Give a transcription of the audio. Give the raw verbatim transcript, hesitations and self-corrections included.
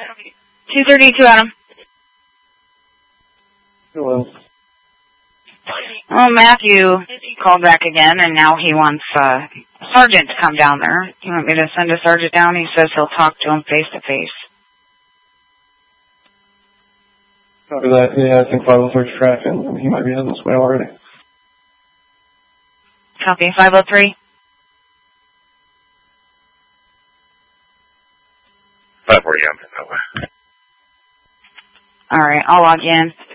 two thirty-two, Adam. Hello. Well, Matthew called back again, and now he wants uh, Sergeant to come down there. You want me to send a sergeant down? He says he'll talk to him face to face. Copy that. Yeah, I think five oh three is tracking. He might be heading this way already. Copy, five oh three. five forty, I'm in. All right, I'll log in.